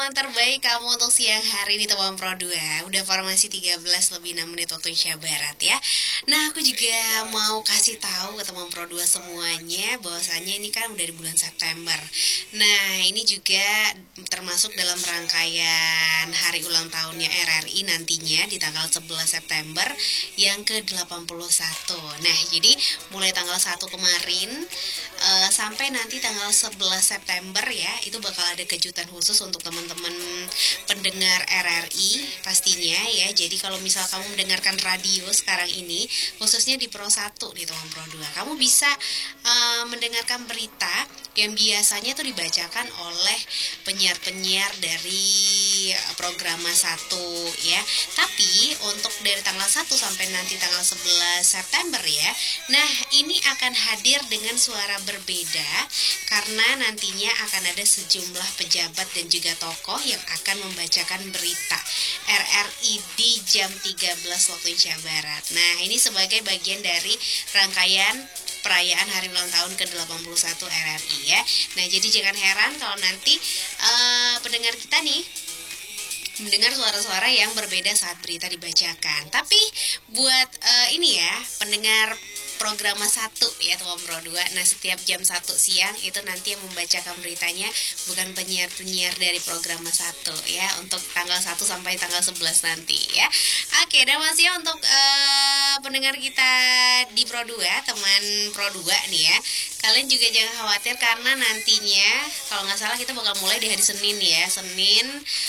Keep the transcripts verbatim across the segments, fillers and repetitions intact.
Yang terbaik kamu untuk siang hari ini teman Pro dua. Udah formasi tiga belas lebih enam menit waktu Indonesia Barat ya. Nah, aku juga mau kasih tahu ke teman Pro dua semuanya bahwasanya ini kan udah di bulan September. Nah, ini juga termasuk dalam rangkaian hari ulang tahunnya R R I nantinya di tanggal sebelas September yang ke delapan puluh satu. Nah, jadi mulai tanggal satu kemarin eh, sampai nanti tanggal sebelas September ya, itu bakal ada kejutan khusus untuk teman-teman pendengar R R I pastinya ya. Jadi kalau misal kamu mendengarkan radio sekarang ini, khususnya di Pro satu nih teman Pro dua, kamu bisa eh, mendengarkan berita yang biasanya tuh dibacakan oleh penyiar-penyiar dari eh, program satu ya. Tapi untuk dari tanggal satu sampai nanti tanggal sebelas September ya, nah ini akan hadir dengan suara berbeda karena nantinya akan ada sejumlah pejabat dan juga tokoh yang akan membacakan berita R R I di jam tiga belas waktu Indonesia Barat. Nah, ini sebagai bagian dari rangkaian perayaan hari ulang tahun ke delapan puluh satu R R I ya. Nah, jadi jangan heran kalau nanti uh, pendengar kita nih mendengar suara-suara yang berbeda saat berita dibacakan. Tapi buat uh, ini ya, pendengar program satu ya teman Pro dua. Nah, setiap jam satu siang itu nanti yang membacakan beritanya bukan penyiar-penyiar dari program satu ya, untuk tanggal satu sampai tanggal sebelas nanti ya. Oke, dan masih untuk uh, pendengar kita di Pro dua, teman Pro dua nih ya. Kalian juga jangan khawatir karena nantinya kalau nggak salah kita bakal mulai di hari Senin ya. Senin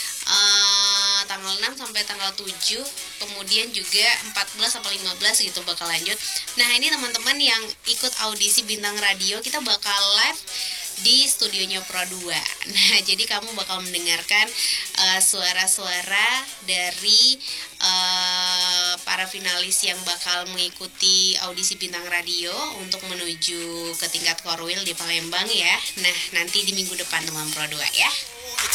uh, tanggal enam sampai tanggal tujuh, kemudian juga empat belas sampai lima belas gitu bakal lanjut. Nah, ini teman-teman yang ikut audisi bintang radio, kita bakal live di studionya Pro dua. Nah, jadi kamu bakal mendengarkan uh, suara-suara dari uh, para finalis yang bakal mengikuti audisi bintang radio untuk menuju ke tingkat korwil di Palembang ya. Nah, nanti di minggu depan teman Pro dua ya.